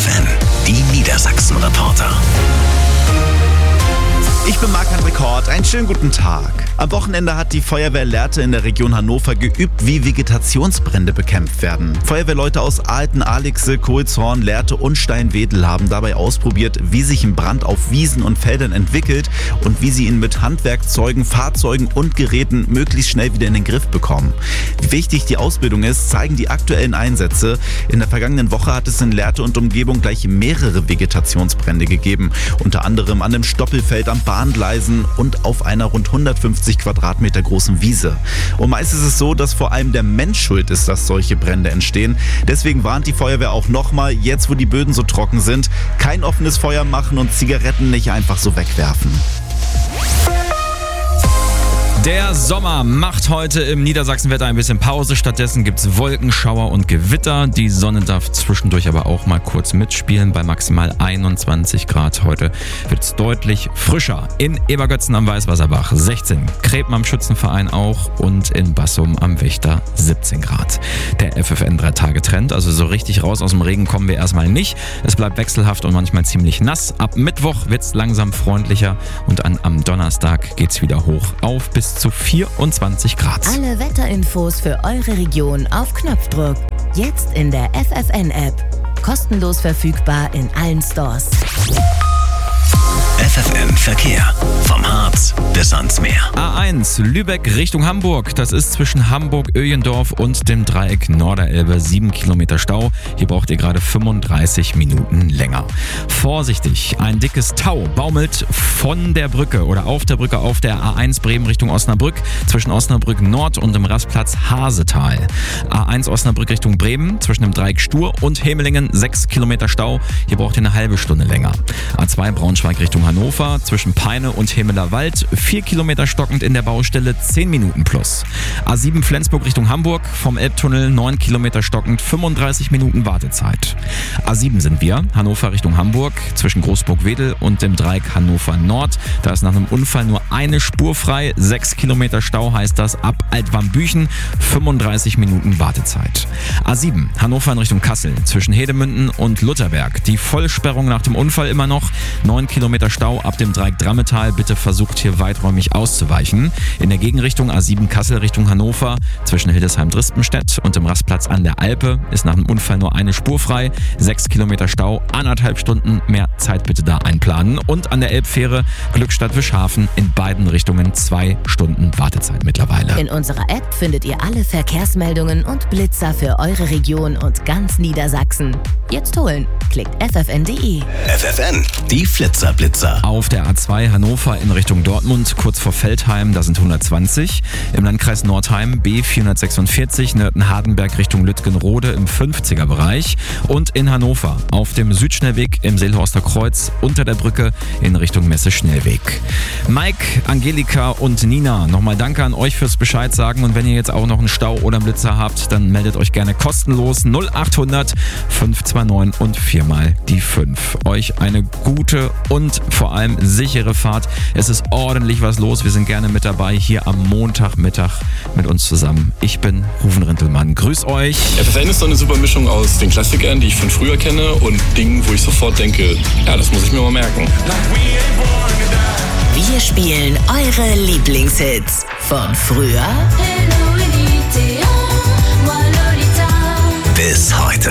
FFN, die Niedersachsen-Reporter. Ich bin Marc-André Kort, einen schönen guten Tag. Am Wochenende hat die Feuerwehr Lehrte in der Region Hannover geübt, wie Vegetationsbrände bekämpft werden. Feuerwehrleute aus Alten, Alixe, Kohlshorn, Lehrte und Steinwedel haben dabei ausprobiert, wie sich ein Brand auf Wiesen und Feldern entwickelt und wie sie ihn mit Handwerkszeugen, Fahrzeugen und Geräten möglichst schnell wieder in den Griff bekommen. Wie wichtig die Ausbildung ist, zeigen die aktuellen Einsätze. In der vergangenen Woche hat es in Lehrte und Umgebung gleich mehrere Vegetationsbrände gegeben. Unter anderem an einem Stoppelfeld am Bahngleisen und auf einer rund 150 Quadratmeter großen Wiese. Und meist ist es so, dass vor allem der Mensch schuld ist, dass solche Brände entstehen. Deswegen warnt die Feuerwehr auch nochmal, jetzt wo die Böden so trocken sind, kein offenes Feuer machen und Zigaretten nicht einfach so wegwerfen. Der Sommer macht heute im Niedersachsenwetter ein bisschen Pause. Stattdessen gibt's Wolken, Schauer und Gewitter. Die Sonne darf zwischendurch aber auch mal kurz mitspielen bei maximal 21 Grad. Heute wird's deutlich frischer. In Ebergötzen am Weißwasserbach 16, Kreben am Schützenverein auch und in Bassum am Wächter 17 Grad. Der FFN 3-Tage-Trend, also so richtig raus aus dem Regen kommen wir erstmal nicht. Es bleibt wechselhaft und manchmal ziemlich nass. Ab Mittwoch wird's langsam freundlicher und am Donnerstag geht's wieder hoch auf bis zu 24 Grad. Alle Wetterinfos für eure Region auf Knopfdruck. Jetzt in der FFN-App. Kostenlos verfügbar in allen Stores. FFN Verkehr. Vom Harz bis ans Meer. A1 Lübeck Richtung Hamburg. Das ist zwischen Hamburg-Öjendorf und dem Dreieck Norderelbe 7 Kilometer Stau. Hier braucht ihr gerade 35 Minuten länger. Vorsichtig, ein dickes Tau baumelt von der Brücke oder auf der Brücke auf der A1 Bremen Richtung Osnabrück zwischen Osnabrück Nord und dem Rastplatz Hasetal. A1 Osnabrück Richtung Bremen zwischen dem Dreieck Stur und Hemelingen 6 Kilometer Stau. Hier braucht ihr eine halbe Stunde länger. A2 Braunschweig Richtung Hannover zwischen Peine und Hemelerwald 4 Kilometer stockend in der Baustelle 10 Minuten plus. A7 Flensburg Richtung Hamburg vom Elbtunnel 9 Kilometer stockend 35 Minuten Wartezeit. A7 sind wir, Hannover Richtung Hamburg zwischen Großburg-Wedel und dem Dreieck Hannover Nord. Da ist nach einem Unfall nur eine Spur frei, 6 Kilometer Stau heißt das ab Altwarmbüchen, 35 Minuten Wartezeit. A7 Hannover in Richtung Kassel zwischen Hedemünden und Lutherberg. Die Vollsperrung nach dem Unfall immer noch, 9 Kilometer Stau ab dem Dreieck Drammetal. Bitte versucht hier weiträumig auszuweichen. In der Gegenrichtung A7 Kassel Richtung Hannover zwischen Hildesheim-Drispenstedt und dem Rastplatz an der Alpe ist nach dem Unfall nur eine Spur frei. 6 Kilometer Stau, 1,5 Stunden mehr Zeit bitte da einplanen. Und an der Elbfähre Glückstadt-Wischhafen in beiden Richtungen 2 Stunden Wartezeit mittlerweile. In unserer App findet ihr alle Verkehrsmeldungen und Blitzer für eure Region und ganz Niedersachsen. Jetzt holen. Klickt ffn.de. FFN, die Flitzer-Blitzer. Auf der A2 Hannover in Richtung Dortmund, kurz vor Veltheim, da sind 120. Im Landkreis Nordheim B446, Nörten-Hardenberg Richtung Lütgenrode im 50er-Bereich. Und in Hannover auf dem Südschnellweg im Seelhorster Kreuz unter der Brücke in Richtung Messe-Schnellweg. Mike, Angelika und Nina, nochmal danke an euch fürs Bescheid sagen. Und wenn ihr jetzt auch noch einen Stau oder einen Blitzer habt, dann meldet euch gerne kostenlos 0800 529 und 4 mal die 5. Euch eine gute und vor allem sichere Fahrt. Es ist ordentlich was los. Wir sind gerne mit dabei hier am Montagmittag mit uns zusammen. Ich bin Rufen Rintelmann. Grüß euch. FFN ist so eine super Mischung aus den Klassikern, die ich von früher kenne und Dingen, wo ich sofort denke, ja, das muss ich mir mal merken. Wir spielen eure Lieblingshits von früher Bis heute.